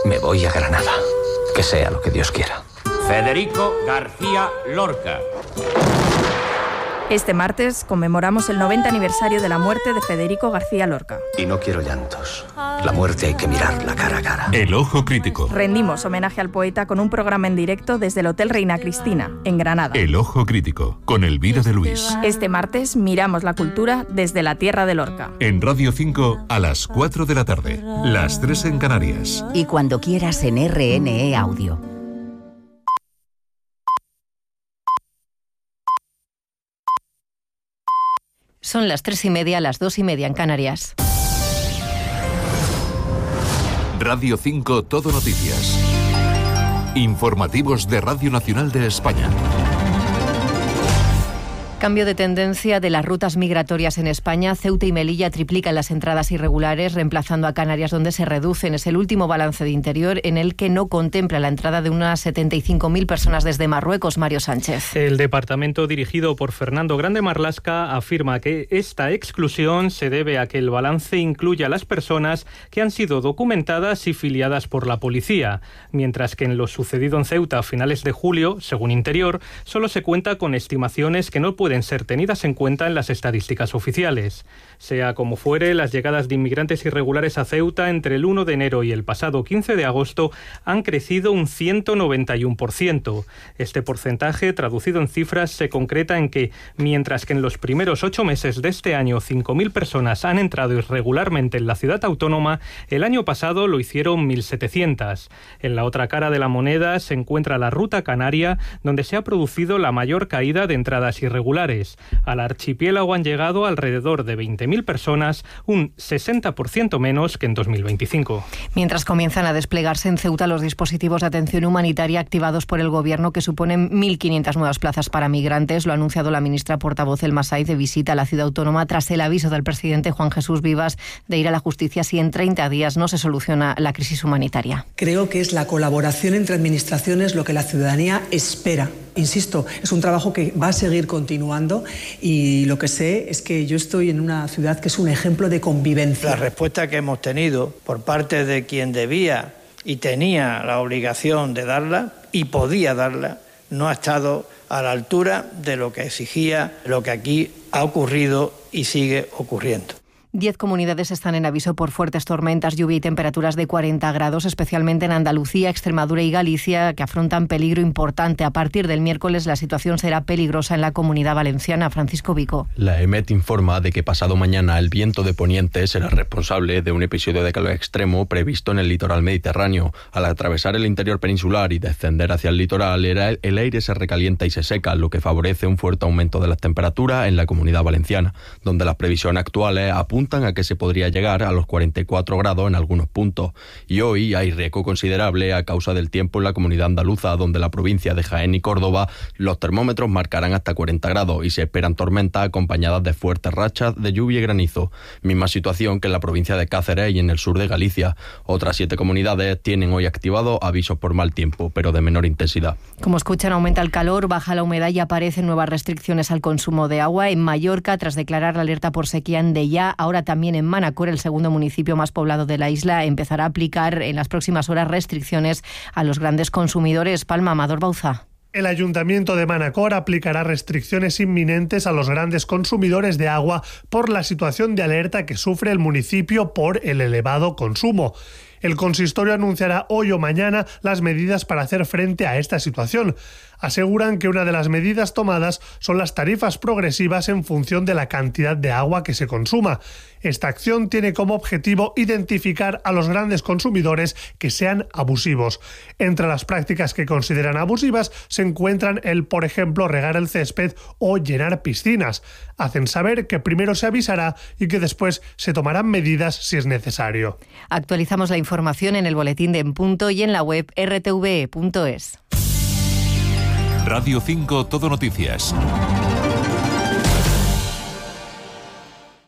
Me voy a Granada. Que sea lo que Dios quiera. Federico García Lorca. Este martes conmemoramos el 90 aniversario de la muerte de Federico García Lorca. Y no quiero llantos. La muerte hay que mirarla cara a cara. El Ojo Crítico. Rendimos homenaje al poeta con un programa en directo desde el Hotel Reina Cristina, en Granada. El Ojo Crítico, con Elvira de Luis. Este martes miramos la cultura desde la tierra de Lorca. En Radio 5 a las 4 de la tarde, las 3 en Canarias. Y cuando quieras en RNE Audio. Son las 3:30, las 2:30 en Canarias. Radio 5 Todo Noticias. Informativos de Radio Nacional de España. Cambio de tendencia de las rutas migratorias en España. Ceuta y Melilla triplican las entradas irregulares, reemplazando a Canarias, donde se reducen. Es el último balance de Interior, en el que no contempla la entrada de unas 75.000 personas desde Marruecos. Mario Sánchez. El departamento, dirigido por Fernando Grande Marlasca, afirma que esta exclusión se debe a que el balance incluye a las personas que han sido documentadas y filiadas por la policía, mientras que en lo sucedido en Ceuta a finales de julio, según Interior, solo se cuenta con estimaciones que no pueden ser tenidas en cuenta en las estadísticas oficiales. Sea como fuere, las llegadas de inmigrantes irregulares a Ceuta entre el 1 de enero y el pasado 15 de agosto han crecido un 191%. Este porcentaje, traducido en cifras, se concreta en que, mientras que en los primeros 8 meses de este año 5.000 personas han entrado irregularmente en la ciudad autónoma, el año pasado lo hicieron 1.700. En la otra cara de la moneda se encuentra la ruta canaria, donde se ha producido la mayor caída de entradas irregulares. Al archipiélago han llegado alrededor de 20.000 personas, un 60% menos que en 2025. Mientras comienzan a desplegarse en Ceuta los dispositivos de atención humanitaria activados por el Gobierno, que suponen 1.500 nuevas plazas para migrantes, lo ha anunciado la ministra portavoz El Masai, de visita a la ciudad autónoma tras el aviso del presidente Juan Jesús Vivas de ir a la justicia si en 30 días no se soluciona la crisis humanitaria. Creo que es la colaboración entre administraciones lo que la ciudadanía espera. Insisto, es un trabajo que va a seguir continuando y lo que sé es que yo estoy en una ciudad que es un ejemplo de convivencia. La respuesta que hemos tenido por parte de quien debía y tenía la obligación de darla y podía darla no ha estado a la altura de lo que exigía lo que aquí ha ocurrido y sigue ocurriendo. 10 comunidades están en aviso por fuertes tormentas, lluvia y temperaturas de 40 grados, especialmente en Andalucía, Extremadura y Galicia, que afrontan peligro importante. A partir del miércoles la situación será peligrosa en la Comunidad Valenciana. Francisco Vico. La EMET informa de que pasado mañana el viento de poniente será responsable de un episodio de calor extremo previsto en el litoral mediterráneo. Al atravesar el interior peninsular y descender hacia el litoral, el aire se recalienta y se seca, lo que favorece un fuerte aumento de las temperaturas en la Comunidad Valenciana, donde las previsiones actuales apuntan a que se podría llegar a los 44 grados en algunos puntos. Y hoy hay riesgo considerable a causa del tiempo en la Comunidad Andaluza, donde la provincia de Jaén y Córdoba los termómetros marcarán hasta 40 grados y se esperan tormentas acompañadas de fuertes rachas de lluvia y granizo. Misma situación que en la provincia de Cáceres y en el sur de Galicia. Otras 7 comunidades tienen hoy activados avisos por mal tiempo, pero de menor intensidad. Como escuchan, aumenta el calor, baja la humedad y aparecen nuevas restricciones al consumo de agua. En Mallorca, tras declarar la alerta por sequía en Deià, ahora también en Manacor, el segundo municipio más poblado de la isla, empezará a aplicar en las próximas horas restricciones a los grandes consumidores. Palma, Amador Bauza. El Ayuntamiento de Manacor aplicará restricciones inminentes a los grandes consumidores de agua por la situación de alerta que sufre el municipio por el elevado consumo. El consistorio anunciará hoy o mañana las medidas para hacer frente a esta situación. Aseguran que una de las medidas tomadas son las tarifas progresivas en función de la cantidad de agua que se consuma. Esta acción tiene como objetivo identificar a los grandes consumidores que sean abusivos. Entre las prácticas que consideran abusivas se encuentran por ejemplo, regar el césped o llenar piscinas. Hacen saber que primero se avisará y que después se tomarán medidas si es necesario. Actualizamos la información en el boletín de En Punto y en la web rtve.es. Radio 5 Todo Noticias.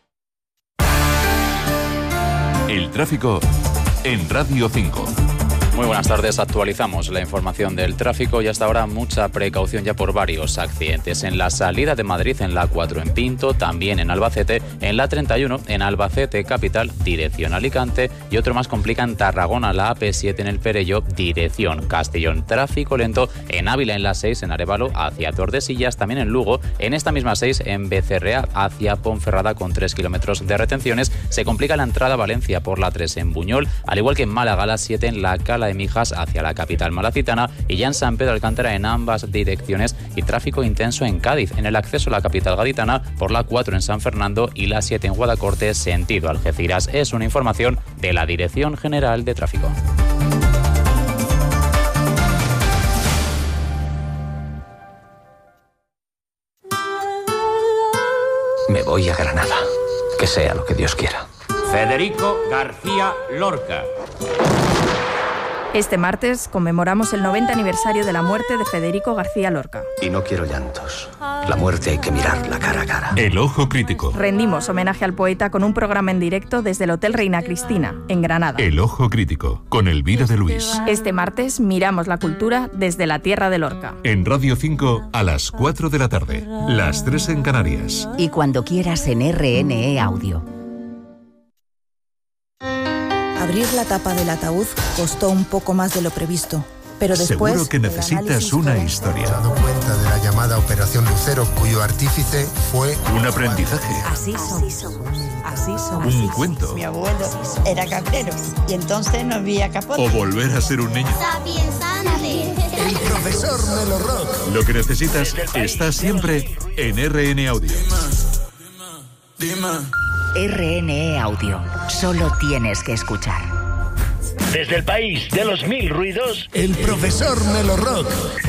El tráfico en Radio 5. Muy buenas tardes, actualizamos la información del tráfico y hasta ahora mucha precaución ya por varios accidentes. En la salida de Madrid, en la A4 en Pinto, también en Albacete, en la A31 en Albacete capital, dirección Alicante, y otro más complica en Tarragona, la AP7 en el Perelló, dirección Castellón. Tráfico lento en Ávila, en la 6 en Arévalo hacia Tordesillas, también en Lugo, en esta misma 6 en Becerrea hacia Ponferrada con 3 kilómetros de retenciones. Se complica la entrada a Valencia por la 3 en Buñol, al igual que en Málaga, la 7 en la Cala de Mijas hacia la capital malacitana, y ya en San Pedro Alcántara en ambas direcciones, y tráfico intenso en Cádiz en el acceso a la capital gaditana por la 4 en San Fernando y la 7 en Guadacorte sentido Algeciras. Es una información de la Dirección General de Tráfico. Me voy a Granada, que sea lo que Dios quiera. Federico García Lorca. Este martes conmemoramos el 90 aniversario de la muerte de Federico García Lorca. Y no quiero llantos. La muerte hay que mirarla cara a cara. El Ojo Crítico. Rendimos homenaje al poeta con un programa en directo desde el Hotel Reina Cristina, en Granada. El Ojo Crítico, con Elvira de Luis. Este martes miramos la cultura desde la tierra de Lorca. En Radio 5 a las 4 de la tarde, las 3 en Canarias. Y cuando quieras en RNE Audio. Abrir la tapa del ataúd costó un poco más de lo previsto, pero después... Seguro que necesitas una historia. Se ha dado cuenta de la llamada Operación Lucero, cuyo artífice fue... Un aprendizaje. Así somos. Así somos. Un cuento. Mi abuelo era cabrero y entonces no había capote. O volver a ser un niño. El profesor Melo Rock. Lo que necesitas está siempre en RN Audio. RNE Audio. Solo tienes que escuchar. Desde el país de los mil ruidos, el profesor Melo Rock.